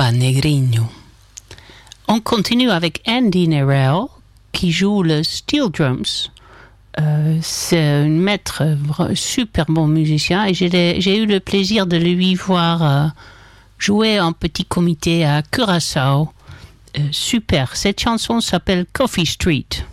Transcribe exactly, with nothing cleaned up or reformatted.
Papa Negrino. On continue avec Andy Narell qui joue le steel drums. Euh, c'est un maître, super bon musicien et j'ai, j'ai eu le plaisir de lui voir euh, jouer en petit comité à Curaçao. Euh, super, cette chanson s'appelle Coffee Street.